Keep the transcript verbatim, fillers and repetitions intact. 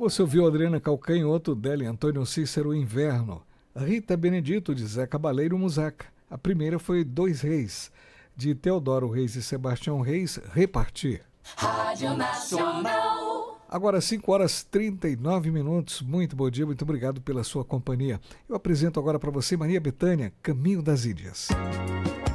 Você ouviu Adriana Calcanhoto, Délio Antônio Cícero, Inverno. Rita Benedito, de Zé Cabaleiro, Musaca. A primeira foi Dois Reis, de Teodoro Reis e Sebastião Reis, Repartir. Rádio Nacional. Agora cinco horas e trinta e nove minutos. Muito bom dia, muito obrigado pela sua companhia. Eu apresento agora para você Maria Bethânia, Caminho das Índias.